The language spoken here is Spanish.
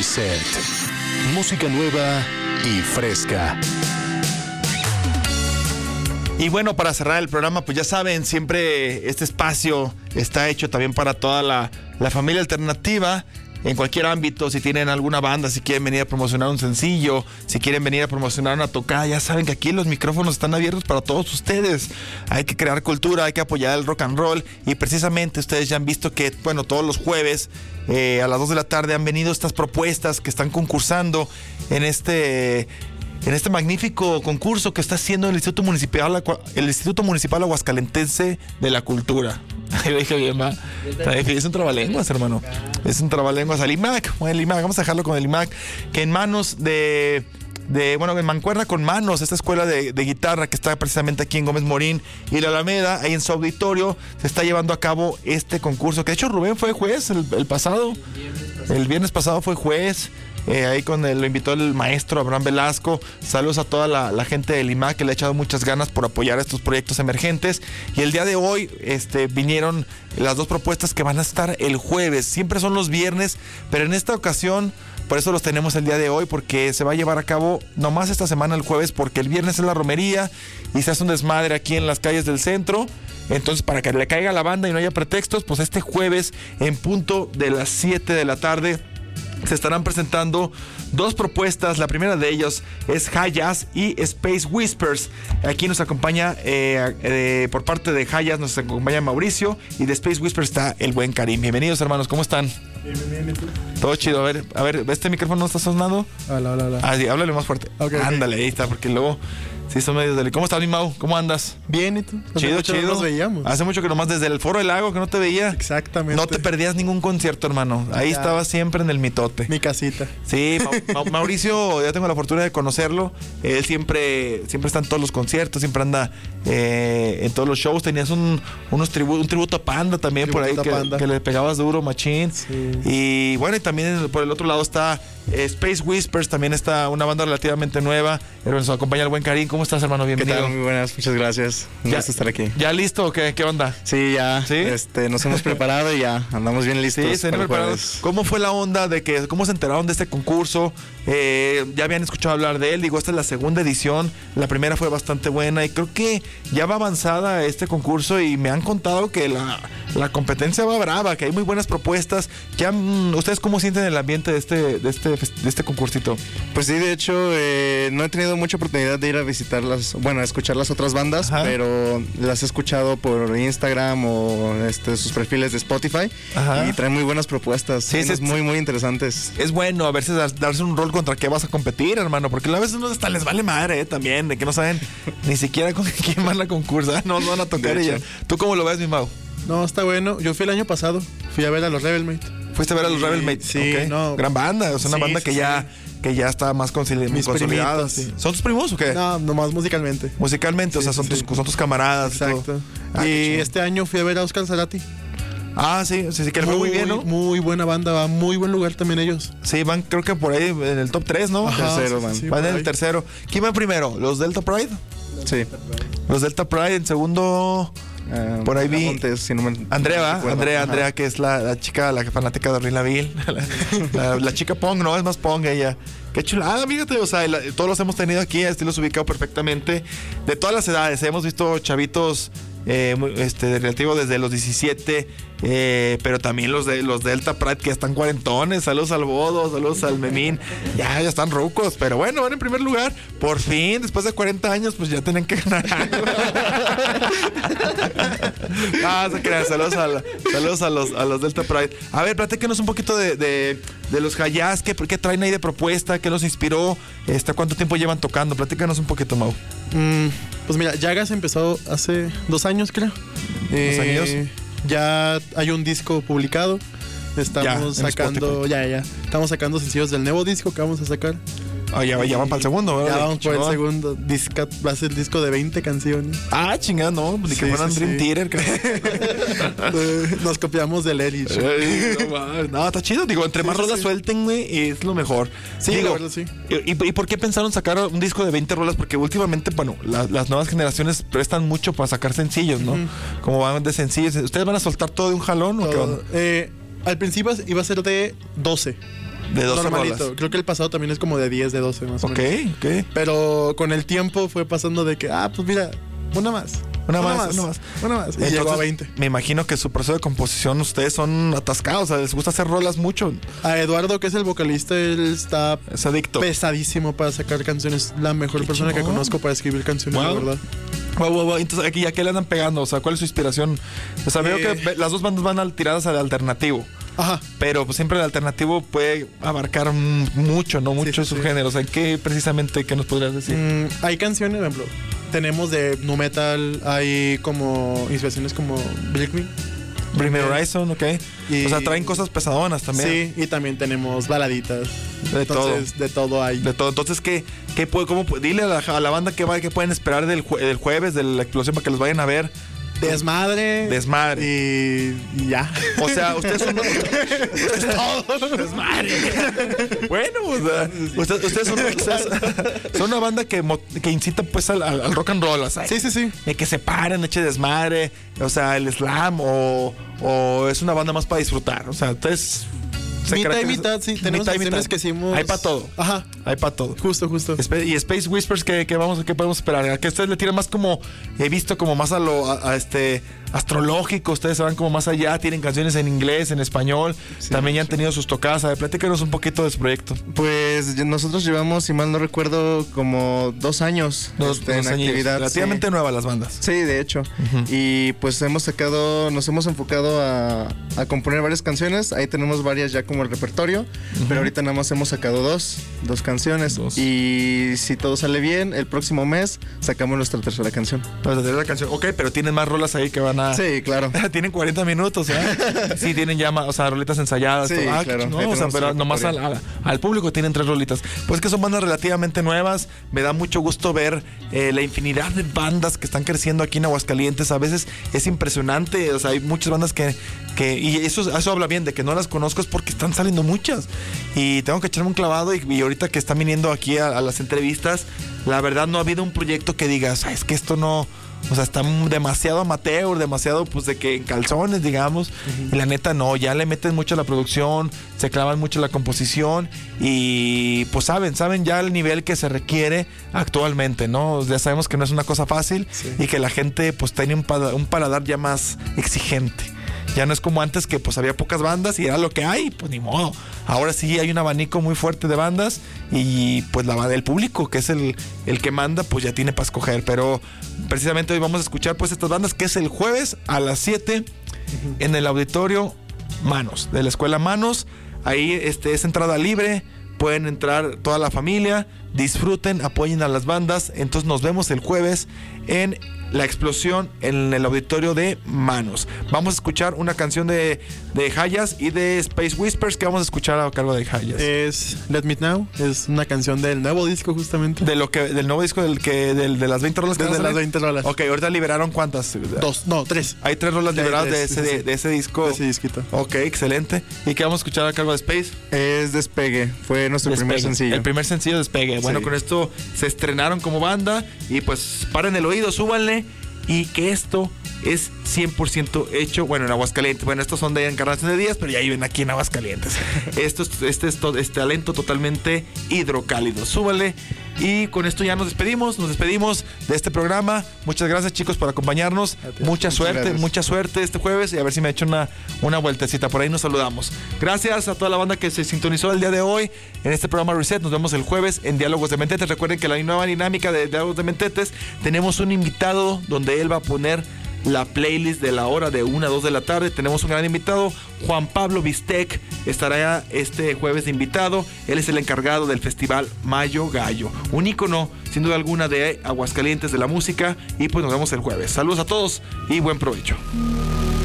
Set. Música nueva y fresca. Y bueno, para cerrar el programa, pues ya saben, siempre este espacio está hecho también para toda la familia alternativa. En cualquier ámbito, si tienen alguna banda, si quieren venir a promocionar un sencillo, si quieren venir a promocionar una tocada, ya saben que aquí los micrófonos están abiertos para todos ustedes. Hay que crear cultura, hay que apoyar el rock and roll, y precisamente ustedes ya han visto que, bueno, todos los jueves a las 2 de la tarde han venido estas propuestas que están concursando en este magnífico concurso que está haciendo el Instituto Municipal Aguascalentense de la Cultura. Ahí lo dije bien, va. Es un trabalenguas, hermano. Es un trabalenguas al IMAC. Bueno, el IMAC, vamos a dejarlo con el IMAC, que en manos en mancuerna con Manos, esta escuela de guitarra que está precisamente aquí en Gómez Morín y la Alameda, ahí en su auditorio, se está llevando a cabo este concurso, que de hecho Rubén fue juez el viernes pasado fue juez. Ahí lo invitó el maestro Abraham Velasco. Saludos a toda la gente del IMAC que le ha echado muchas ganas por apoyar estos proyectos emergentes. Y el día de hoy vinieron las dos propuestas que van a estar el jueves. Siempre son los viernes, pero en esta ocasión, por eso los tenemos el día de hoy, porque se va a llevar a cabo nomás esta semana el jueves, porque el viernes es la romería y se hace un desmadre aquí en las calles del centro. Entonces, para que le caiga a la banda y no haya pretextos, pues este jueves en punto de las 7 de la tarde se estarán presentando dos propuestas. La primera de ellos es Hayas y Space Whispers. Aquí nos acompaña por parte de Hayas, nos acompaña Mauricio, y de Space Whispers está el buen Karim. Bienvenidos, hermanos, ¿cómo están? Bien, ¿tú? Todo chido. A ver, ¿este micrófono no está sonando? Hola. Ah, sí, háblale más fuerte. Okay. Ándale, ahí está, porque luego sí son medios de... ¿Cómo estás, mi Mau? ¿Cómo andas? Bien, ¿y tú? Chido. No nos veíamos. Hace mucho que nomás desde el Foro del Lago que no te veía. Exactamente. No te perdías ningún concierto, hermano. Ahí estabas siempre en el mitote. Mi casita. Sí, Mauricio, ya tengo la fortuna de conocerlo. Él siempre está en todos los conciertos, siempre anda en todos los shows. Tenías un tributo a Panda también por ahí, que le pegabas duro, machín. Sí. Y bueno, y también por el otro lado está Space Whispers, también está una banda relativamente nueva. Nos acompaña el buen Karim. ¿Cómo estás, hermano? Bienvenido. ¿Qué tal? Muy buenas, muchas gracias. Un gusto estar aquí. ¿Ya listo o qué onda? Sí, ya. ¿Sí? Nos hemos preparado y ya andamos bien listos. Sí, se han preparado. ¿Cómo fue la onda cómo se enteraron de este concurso? Ya habían escuchado hablar de él. Digo, esta es la segunda edición. La primera fue bastante buena y creo que ya va avanzada este concurso, y me han contado que la competencia va brava, que hay muy buenas propuestas. ¿Ustedes cómo sienten el ambiente de este concursito? Pues sí, de hecho, no he tenido mucha oportunidad de ir a visitarlas, a escuchar las otras bandas. Ajá. Pero las he escuchado por Instagram o sus perfiles de Spotify. Ajá. Y traen muy buenas propuestas. Sí, muy, muy interesantes. Es bueno a veces darse un rol contra qué vas a competir, hermano, porque a veces hasta les vale madre también, de que no saben ni siquiera con quién van a concursar, no van a tocar ella. ¿Tú cómo lo ves, mi Mau? No, está bueno. Yo fui el año pasado, fui a ver a los Rebelmate. ¿Fuiste a ver a los Rebelmate? Sí, okay. No. Gran banda, o sea, una banda que ya está más consolidada. Sí. ¿Son tus primos o qué? No, nomás musicalmente. Musicalmente, sí, o sea, son tus camaradas. Exacto. Y este año fui a ver a Oscar Zarate. Ah, sí, que le fue muy bien, ¿no? Muy buena banda, va muy buen lugar también ellos. Sí, van creo que por ahí en el top 3, ¿no? Ajá, tercero, man. Sí, van en el tercero. ¿Quién va primero? ¿Los Delta Pride? Sí. Los Delta Pride en segundo... por ahí vi Montes, si no me Andrea, que es la chica, la fanática de Avril Lavigne. la chica punk, no, es más punk ella. Qué chulada, fíjate, o sea, todos los hemos tenido aquí, estilos ubicados perfectamente, de todas las edades. Hemos visto chavitos relativo desde los 17, pero también los Delta Pride que están cuarentones. Saludos al Bodo, saludos al Memín. Ya están rucos, pero bueno, van en primer lugar. Por fin, después de 40 años, pues ya tienen que ganar algo. Se crean. Saludos a los Delta Pride. A ver, platíquenos un poquito de los Hayas. ¿Qué traen ahí de propuesta? ¿Qué los inspiró? ¿Cuánto tiempo llevan tocando? Platícanos un poquito, Mau. Pues mira, Yagas empezó hace 2 años, creo. 2 años. Ya hay un disco publicado. Estamos sacando estamos sacando sencillos del nuevo disco que vamos a sacar. Ya van para el segundo, ¿verdad? Ya vamos por el segundo. Va a ser el disco de 20 canciones. Ah, chingada, no. Ni que fueran Dream Theater, creo. Nos copiamos del Erich. No, está chido. Digo, entre más rolas suelten, güey, es lo mejor. Sí, digo, la verdad, sí. ¿Y por qué pensaron sacar un disco de 20 rolas? Porque últimamente, las nuevas generaciones prestan mucho para sacar sencillos, ¿no? Como van de sencillos. ¿Ustedes van a soltar todo de un jalón o qué onda? Al principio iba a ser de 12. De 12 normalito. rolas. Creo que el pasado también es como de 10, de 12 más o menos. Ok. Pero con el tiempo fue pasando de que, pues mira, una más. Y Entonces, llegó a 20. Me imagino que su proceso de composición, ustedes son atascados, o sea, les gusta hacer rolas mucho. A Eduardo, que es el vocalista, él está Es adicto. pesadísimo para sacar canciones. La mejor persona que conozco para escribir canciones, la verdad. Wow. Entonces, aquí ya que le andan pegando, o sea, ¿cuál es su inspiración? O sea, veo que las dos bandas van tiradas al alternativo. Ajá. Pero pues, siempre el alternativo puede abarcar mucho, ¿no? Muchos subgéneros. ¿En qué precisamente, qué nos podrías decir? Hay canciones, por ejemplo, tenemos de nu metal, hay como inspiraciones como Bring Me Horizon, ok. O sea, traen cosas pesadonas también. Sí, y también tenemos baladitas. Entonces, de todo hay. De todo. Entonces, dile a la banda qué pueden esperar del jueves, de la explosión, para que los vayan a ver. Desmadre. Y ya. O sea, ustedes son... Desmadre. Bueno, o sea, ustedes son una banda que incita pues al rock and roll, o sea, Sí. De que se paren, eche desmadre, o sea, el slam, o es una banda más para disfrutar. O sea, ustedes... Mitad y mitad, sí. Tenemos canciones que hicimos... Hay para todo. Ajá. Hay para todo. Justo. Y Space Whispers, ¿qué podemos esperar? ¿A que ustedes le tiran más como... He visto como más a astrológico, ustedes se van como más allá, tienen canciones en inglés, en español, también ya han tenido sus tocadas. A ver, platícanos un poquito de su proyecto. Pues nosotros llevamos, si mal no recuerdo, como 2 años en actividad. Relativamente nuevas las bandas. Sí, de hecho. Y pues nos hemos enfocado a componer varias canciones. Ahí tenemos varias ya como el repertorio, pero ahorita nada más hemos sacado dos canciones. Y si todo sale bien, el próximo mes sacamos nuestra tercera canción. Ok, pero tienen más rolas ahí que van a... Sí, claro. Tienen 40 minutos, ¿eh? Sí, tienen ya más, o sea, rolitas ensayadas. Sí, claro. No, o sea, pero nomás al público tienen 3 rolitas. Pues que son bandas relativamente nuevas. Me da mucho gusto ver la infinidad de bandas que están creciendo aquí en Aguascalientes. A veces es impresionante. O sea, hay muchas bandas y eso habla bien de que no las conozco, es porque están saliendo muchas. Y tengo que echarme un clavado y ahorita que están viniendo aquí a las entrevistas, la verdad no ha habido un proyecto que digas, es que esto no... O sea, está demasiado amateur, demasiado pues de que en calzones, digamos. Y la neta no, ya le meten mucho a la producción, se clavan mucho a la composición y pues saben ya el nivel que se requiere actualmente, ¿no? Ya sabemos que no es una cosa fácil y que la gente pues tiene un paladar ya más exigente. Ya no es como antes que pues había pocas bandas y era lo que hay, pues ni modo. Ahora sí hay un abanico muy fuerte de bandas y pues el público, que es el que manda, pues ya tiene para escoger. Pero precisamente hoy vamos a escuchar pues estas bandas, que es el jueves a las 7 en el auditorio Manos, de la escuela Manos. Ahí es entrada libre, pueden entrar toda la familia, disfruten, apoyen a las bandas. Entonces nos vemos el jueves en La Explosión en el auditorio de Manos. Vamos a escuchar una canción de Hayas y de Space Whispers, que vamos a escuchar a cargo de Hayas. Es Let Me Know, es una canción del nuevo disco justamente. Del nuevo disco de las 20 rolas. Desde las 20 rolas. Ok, ahorita liberaron ¿cuántas? 3. Hay 3 rolas liberadas de ese disco. De ese disquito. Ok, excelente. ¿Y qué vamos a escuchar a cargo de Space? Es Despegue, fue nuestro primer sencillo. El primer sencillo, Despegue. Bueno, con esto se estrenaron como banda y pues paren el oído, súbanle. Y que esto es 100% hecho, bueno, en Aguascalientes. Bueno, estos son de Encarnación de Díaz, pero ya viven aquí en Aguascalientes. Este es talento totalmente hidrocálido. Súbale. Y con esto ya nos despedimos de este programa. Muchas gracias, chicos, por acompañarnos. Mucha suerte este jueves y a ver si me echo una vueltecita. Por ahí nos saludamos. Gracias a toda la banda que se sintonizó el día de hoy en este programa Reset. Nos vemos el jueves en Diálogos de Mentetes. Recuerden que la nueva dinámica de Diálogos de Mentetes, tenemos un invitado donde él va a poner la playlist de la hora de 1 a 2 de la tarde. Tenemos un gran invitado, Juan Pablo Bistec, estará este jueves de invitado. Él es el encargado del festival Mayo Gallo, un ícono sin duda alguna de Aguascalientes de la música. Y pues nos vemos el jueves. Saludos a todos y buen provecho.